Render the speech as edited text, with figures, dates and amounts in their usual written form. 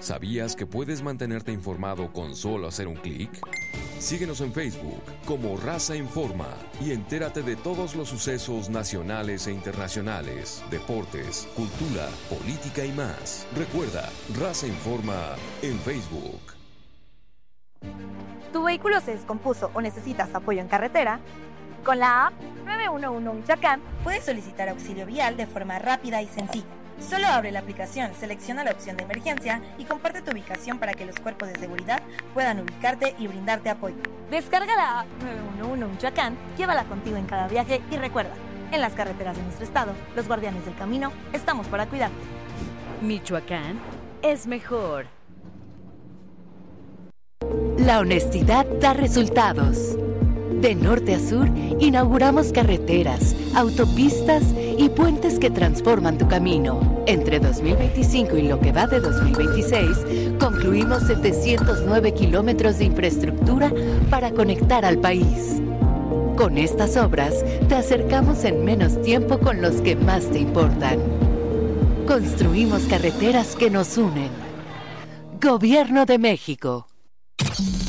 ¿Sabías que puedes mantenerte informado con solo hacer un clic? Síguenos en Facebook como Raza Informa y entérate de todos los sucesos nacionales e internacionales, deportes, cultura, política y más. Recuerda, Raza Informa en Facebook. ¿Tu vehículo se descompuso o necesitas apoyo en carretera? Con la app 911 Michoacán puedes solicitar auxilio vial de forma rápida y sencilla. Solo abre la aplicación, selecciona la opción de emergencia y comparte tu ubicación para que los cuerpos de seguridad puedan ubicarte y brindarte apoyo. Descarga la app 911 Michoacán, llévala contigo en cada viaje y recuerda, en las carreteras de nuestro estado, los guardianes del camino, estamos para cuidarte. Michoacán es mejor. La honestidad da resultados. De norte a sur, inauguramos carreteras, autopistas y puentes que transforman tu camino. Entre 2025 y lo que va de 2026, concluimos 709 kilómetros de infraestructura para conectar al país. Con estas obras, te acercamos en menos tiempo con los que más te importan. Construimos carreteras que nos unen. Gobierno de México.